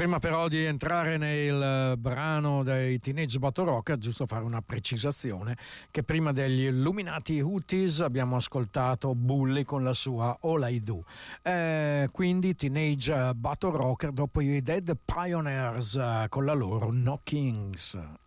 Prima però di entrare nel brano dei Teenage Battle Rocket, giusto fare una precisazione che prima degli illuminati Hooties abbiamo ascoltato Bully con la sua All I Do, quindi Teenage Battle Rocket dopo i Dead Pioneers con la loro No Kings.